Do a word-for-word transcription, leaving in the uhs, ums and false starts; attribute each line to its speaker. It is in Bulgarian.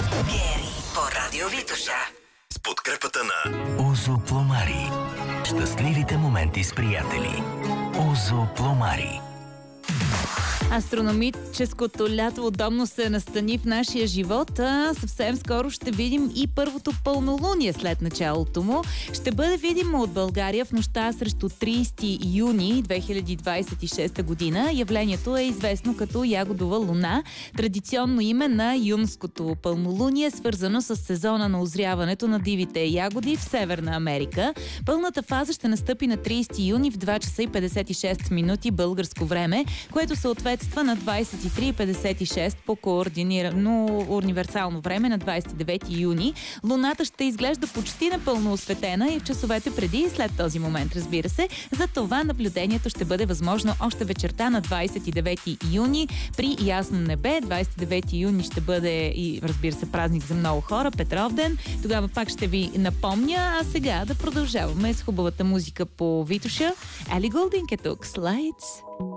Speaker 1: Гери по Радио Витоша.
Speaker 2: С подкрепата на Озо Пломари. Щастливите моменти с приятели. Озо Пломари.
Speaker 3: Астрономическото лято удобно се настани в нашия живот, а съвсем скоро ще видим и първото пълнолуние след началото му. Ще бъде видимо от България в нощта срещу тридесети юни две хиляди двадесет и шеста година. Явлението е известно като Ягодова луна, традиционно име на юнското пълнолуние, свързано с сезона на озряването на дивите ягоди в Северна Америка. Пълната фаза ще настъпи на тридесети юни в два часа и петдесет и шест минути българско време, което съответства на двадесет и три и петдесет и шест по координирано универсално време на двадесет и девети юни. Луната ще изглежда почти напълно осветена и в часовете преди и след този момент, разбира се. За това наблюдението ще бъде възможно още вечерта на двадесет и девети юни при ясно небе. двадесет и девети юни ще бъде и, разбира се, празник за много хора, Петровден. Тогава пак ще ви напомня, а сега да продължаваме с хубавата музика по Витоша. Ели Голдинг е тук. Slides.